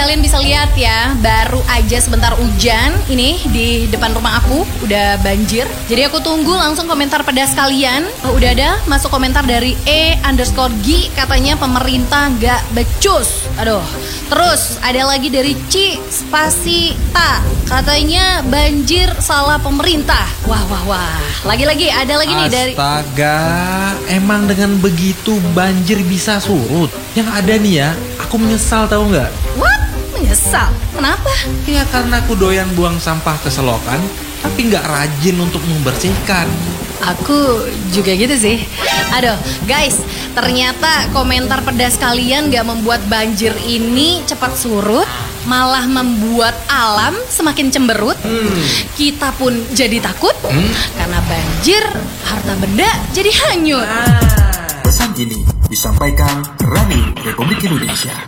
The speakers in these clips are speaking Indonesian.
kalian bisa lihat ya, baru aja sebentar hujan. Ini di depan rumah aku udah banjir. Jadi aku tunggu langsung komentar pedas kalian. Udah ada masuk komentar dari E_G, katanya pemerintah gak becus. Aduh. Terus ada lagi dari Spasita, katanya banjir salah pemerintah. Wah. Lagi-lagi ada lagi nih dari... Astaga, emang dengan begitu banjir bisa surut? Yang ada nih ya, aku menyesal tahu nggak? What? Menyesal? Kenapa? Ya karena aku doyan buang sampah ke selokan, tapi nggak rajin untuk membersihkan. Aku juga gitu sih. Aduh guys, ternyata komentar pedas kalian gak membuat banjir ini cepat surut, malah membuat alam semakin cemberut. Kita pun jadi takut karena banjir, harta benda jadi hanyut. Pesan ini disampaikan Radio Republik Indonesia.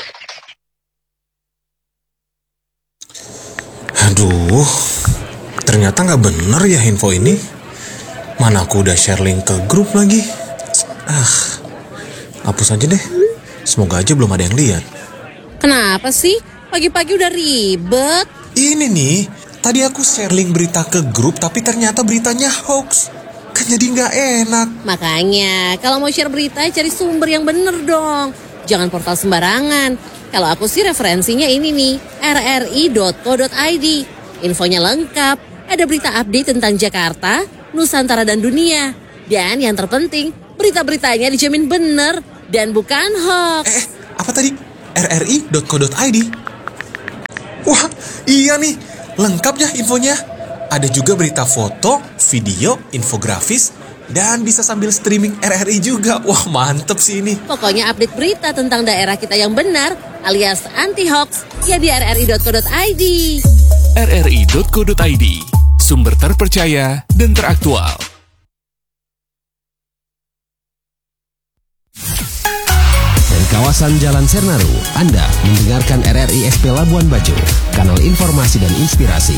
Aduh, ternyata gak bener ya info ini. Mana aku udah share link ke grup lagi. Hapus aja deh. Semoga aja belum ada yang lihat. Kenapa sih? Pagi-pagi udah ribet. Ini nih, tadi aku share link berita ke grup, tapi ternyata beritanya hoax. Kan jadi gak enak. Makanya, kalau mau share berita, cari sumber yang bener dong. Jangan portal sembarangan. Kalau aku sih referensinya ini nih, rri.co.id. Infonya lengkap. Ada berita update tentang Jakarta, Nusantara dan dunia. Dan yang terpenting, berita-beritanya dijamin bener dan bukan hoax. Apa tadi? rri.co.id? Wah, iya nih. Lengkap ya infonya. Ada juga berita foto, video, infografis, dan bisa sambil streaming RRI juga. Wah, mantep sih ini. Pokoknya update berita tentang daerah kita yang benar, alias anti-hoax, ya di rri.co.id. rri.co.id, sumber terpercaya dan teraktual. Dari kawasan Jalan Sernaru, Anda mendengarkan RRI SP Labuan Bajo, kanal informasi dan inspirasi.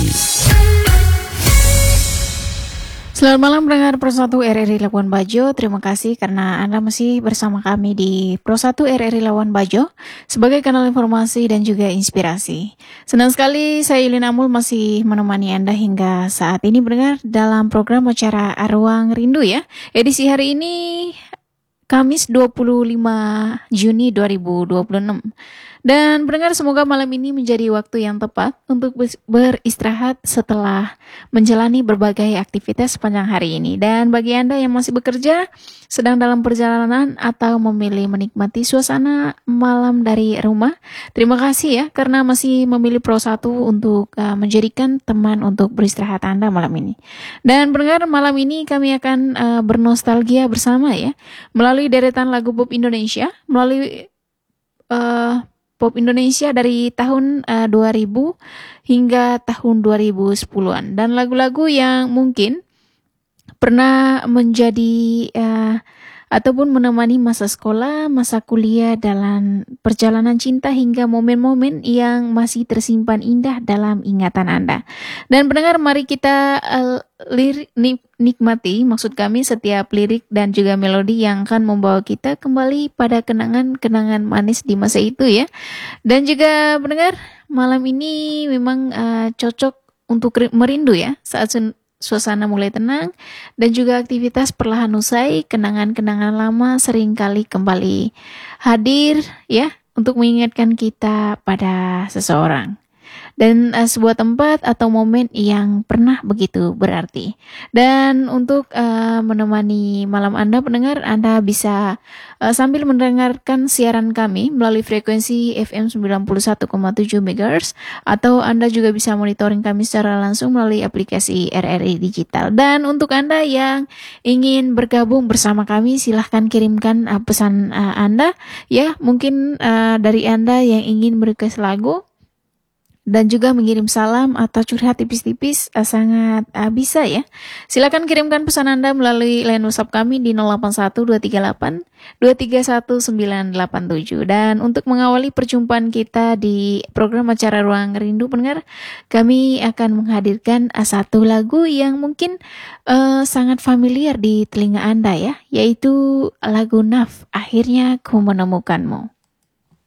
Selamat malam pendengar Pro 1 RRI Labuan Bajo. Terima kasih karena Anda masih bersama kami di Pro 1 RRI Labuan Bajo sebagai kanal informasi dan juga inspirasi. Senang sekali saya Yulin Amul masih menemani Anda hingga saat ini pendengar dalam program acara Ruang Rindu ya. Edisi hari ini Kamis 25 Juni 2026. Dan pendengar, semoga malam ini menjadi waktu yang tepat untuk beristirahat setelah menjalani berbagai aktivitas sepanjang hari ini. Dan bagi Anda yang masih bekerja, sedang dalam perjalanan atau memilih menikmati suasana malam dari rumah, terima kasih ya karena masih memilih Pro 1 untuk menjadikan teman untuk beristirahat Anda malam ini. Dan pendengar, malam ini kami akan bernostalgia bersama ya, melalui deretan lagu pop Indonesia, melalui pop Indonesia dari tahun 2000 hingga tahun 2010-an. Dan lagu-lagu yang mungkin pernah menjadi ataupun menemani masa sekolah, masa kuliah dalam perjalanan cinta hingga momen-momen yang masih tersimpan indah dalam ingatan Anda. Dan pendengar, mari kita nikmati, maksud kami setiap lirik dan juga melodi yang akan membawa kita kembali pada kenangan-kenangan manis di masa itu ya. Dan juga pendengar, malam ini memang cocok untuk merindu ya, saat suasana mulai tenang dan juga aktivitas perlahan usai, kenangan-kenangan lama seringkali kembali hadir ya untuk mengingatkan kita pada seseorang dan sebuah tempat atau momen yang pernah begitu berarti. Dan untuk menemani malam Anda pendengar, Anda bisa sambil mendengarkan siaran kami melalui frekuensi FM 91,7 MHz atau Anda juga bisa monitoring kami secara langsung melalui aplikasi RRI Digital. Dan untuk Anda yang ingin bergabung bersama kami, silahkan kirimkan pesan Anda ya, mungkin dari Anda yang ingin merequest lagu dan juga mengirim salam atau curhat tipis-tipis sangat bisa ya. Silakan kirimkan pesan Anda melalui line WhatsApp kami di 081238231987. Dan untuk mengawali perjumpaan kita di program acara Ruang Rindu pendengar, kami akan menghadirkan satu lagu yang mungkin sangat familiar di telinga Anda ya, yaitu lagu Naf, Akhirnya Ku Menemukanmu.